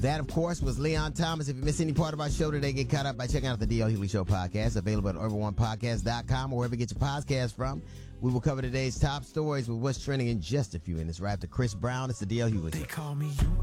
That, of course, was Leon Thomas. If you miss any part of our show today, get caught up by checking out the D.L. Hughley Show podcast, available at over1podcast.com or wherever you get your podcast from. We will cover today's top stories with what's trending in just a few minutes. Right after Chris Brown, it's the D.L. Hughley Show. They call me you